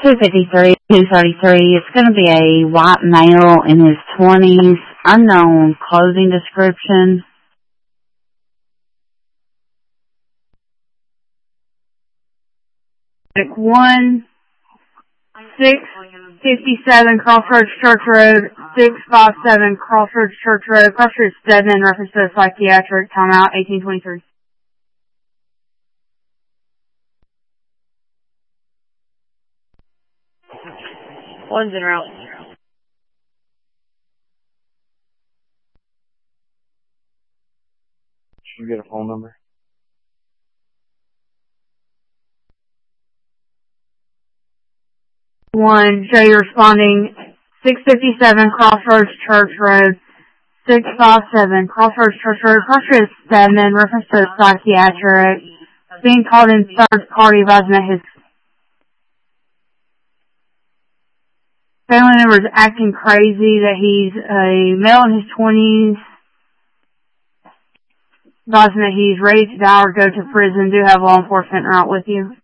253, 233. It's going to be a white male in his 20s, unknown clothing description. Like 1657 Crossroads Church Road, 657 Crossroads Church Road, Crossroads Stedman, reference to a psychiatric, timeout, 1823. One's en route. Should we get a phone number? One, show you responding, 657 Crossroads Church Road, 657 Crossroads Church Road, Crossroads Stedman, reference to a psychiatric, being called in third party, advising that his family member is acting crazy, that he's a male in his 20s, advising that he's ready to die or go to prison. Do have law enforcement out with you.